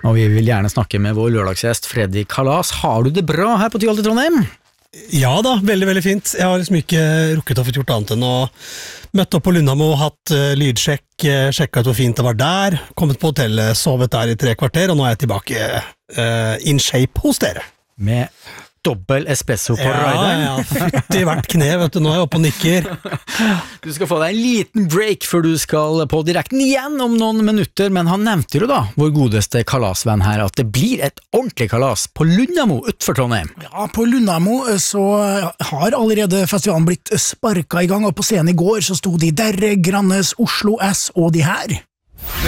Og vi vil gjerne snakke med vår lørdagsgjest Freddy Kalas. Har du det bra her på Tyholt i Trondheim? Ja da, veldig, veldig fint. Jeg har liksom ikke rukket å få gjort annet enn å møtte opp på Lundamo, hatt lydsjekk, sjekket ut hvor fint det var der, kommet på hotellet, sovet der i 3 kvarter, og nå er jeg tilbake in shape hos dere. Med dobbel espresso på rideren. Ja, fytti hvert kne, vet du, nå er jeg oppe og nikker. Du skal få deg en liten break før du skal på direkten igjen om noen minutter, men han nevnte jo da, vår godeste kalasvenn her, at det blir et ordentlig kalas på Lundamo utenfor Trondheim. Ja, på Lundamo så har allerede festivalen blitt sparket i gang, og på scenen i går så sto de Derre, Grannes, Oslo S og de her.